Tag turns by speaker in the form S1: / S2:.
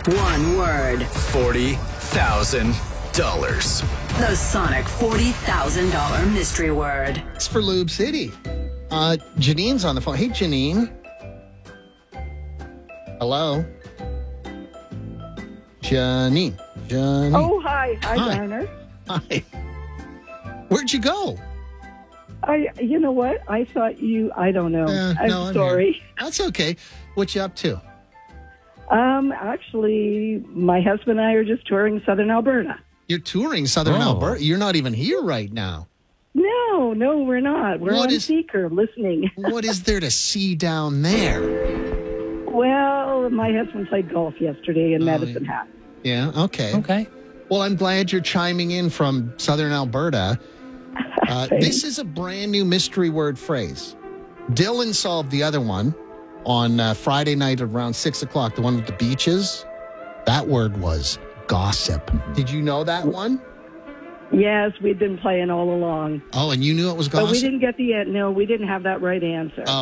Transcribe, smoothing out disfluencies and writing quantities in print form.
S1: One word.
S2: $40,000.
S1: The Sonic $40,000 mystery word.
S3: It's for Lube City. Janine's on the phone. Hey, Janine. Hello. Janine.
S4: Oh, hi. Hi, Garner.
S3: Hi. Where'd you go?
S4: You know what? I thought I don't know. I'm sorry.
S3: Here. That's okay. What you up to?
S4: Actually, my husband and I are just touring Southern Alberta.
S3: You're touring Southern Alberta? You're not even here right now.
S4: No, we're not. We're on speaker listening.
S3: What is there to see down there?
S4: Well, my husband played golf yesterday in Medicine Hat.
S3: Yeah, okay. Well, I'm glad you're chiming in from Southern Alberta. This is a brand new mystery word phrase. Dylan solved the other one on Friday night around 6 o'clock, the one with the beaches. That word was gossip. Did you know that one?
S4: Yes, we've been playing all along.
S3: Oh, and you knew it was gossip?
S4: But we didn't get we didn't have that right answer.
S3: Oh.